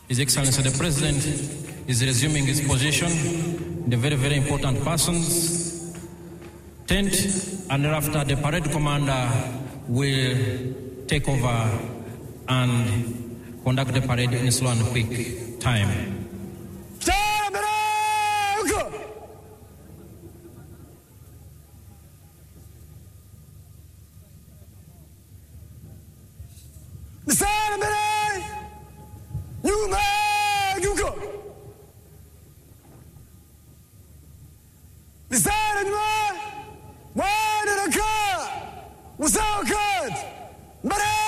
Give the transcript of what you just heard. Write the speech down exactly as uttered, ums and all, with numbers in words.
His Excellency the President is resuming his position, the very, very important persons tent, and thereafter the parade commander will take over and conduct the parade in slow and quick time. What's up, good?